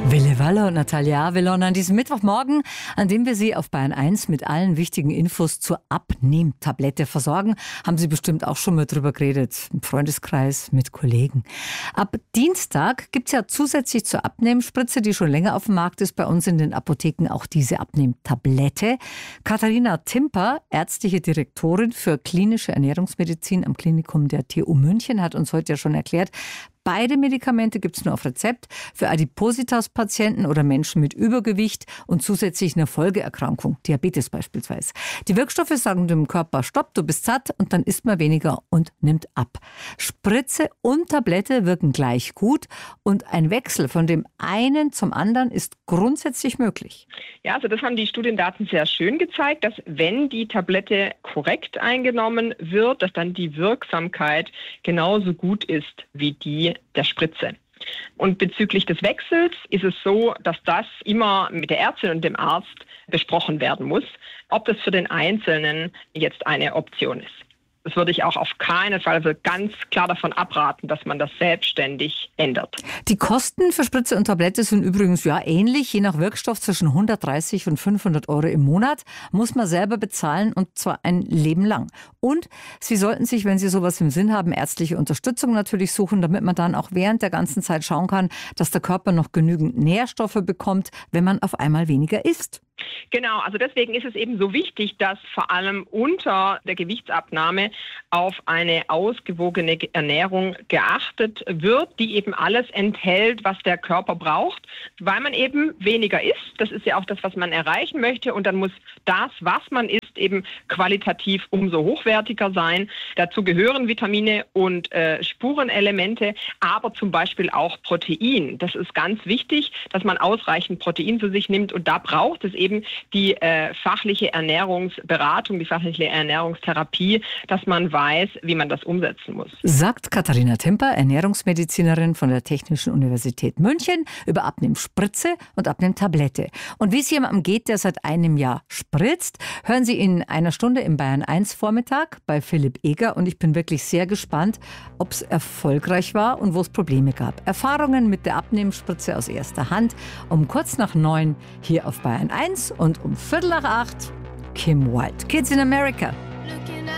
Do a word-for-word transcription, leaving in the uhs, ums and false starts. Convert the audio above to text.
Wille Waller und Natalia Avelon an diesem Mittwochmorgen, an dem wir Sie auf Bayern eins mit allen wichtigen Infos zur Abnehmtablette versorgen. Haben Sie bestimmt auch schon mal drüber geredet, im Freundeskreis, mit Kollegen. Ab Dienstag gibt es ja zusätzlich zur Abnehmspritze, die schon länger auf dem Markt ist, bei uns in den Apotheken auch diese Abnehmtablette. Katharina Timper, ärztliche Direktorin für klinische Ernährungsmedizin am Klinikum der T U München, hat uns heute ja schon erklärt, beide Medikamente gibt es nur auf Rezept für Adipositas-Patienten oder Menschen mit Übergewicht und zusätzlich einer Folgeerkrankung, Diabetes beispielsweise. Die Wirkstoffe sagen dem Körper, stopp, du bist satt, und dann isst man weniger und nimmt ab. Spritze und Tablette wirken gleich gut und ein Wechsel von dem einen zum anderen ist grundsätzlich möglich. Ja, also das haben die Studiendaten sehr schön gezeigt, dass wenn die Tablette korrekt eingenommen wird, dass dann die Wirksamkeit genauso gut ist wie die der Spritze. Und bezüglich des Wechsels ist es so, dass das immer mit der Ärztin und dem Arzt besprochen werden muss, ob das für den Einzelnen jetzt eine Option ist. Das würde ich auch auf keinen Fall, also ganz klar davon abraten, dass man das selbstständig ändert. Die Kosten für Spritze und Tablette sind übrigens ja ähnlich. Je nach Wirkstoff zwischen hundertdreißig und fünfhundert Euro im Monat muss man selber bezahlen, und zwar ein Leben lang. Und Sie sollten sich, wenn Sie sowas im Sinn haben, ärztliche Unterstützung natürlich suchen, damit man dann auch während der ganzen Zeit schauen kann, dass der Körper noch genügend Nährstoffe bekommt, wenn man auf einmal weniger isst. Genau, also deswegen ist es eben so wichtig, dass vor allem unter der Gewichtsabnahme auf eine ausgewogene Ernährung geachtet wird, die eben alles enthält, was der Körper braucht, weil man eben weniger isst. Das ist ja auch das, was man erreichen möchte, und dann muss das, was man isst, eben qualitativ umso hochwertiger sein. Dazu gehören Vitamine und äh, Spurenelemente, aber zum Beispiel auch Protein. Das ist ganz wichtig, dass man ausreichend Protein zu sich nimmt, und da braucht es eben die äh, fachliche Ernährungsberatung, die fachliche Ernährungstherapie, dass man weiß, wie man das umsetzen muss. Sagt Katharina Timper, Ernährungsmedizinerin von der Technischen Universität München, über Abnehmspritze und Abnehmtablette. Und wie es jemandem geht, der seit einem Jahr spritzt, hören Sie in einer Stunde im Bayern eins Vormittag bei Philipp Eger, und ich bin wirklich sehr gespannt, ob es erfolgreich war und wo es Probleme gab. Erfahrungen mit der Abnehmspritze aus erster Hand um kurz nach neun hier auf Bayern eins und um viertel nach acht Kim Wilde. Kids in America.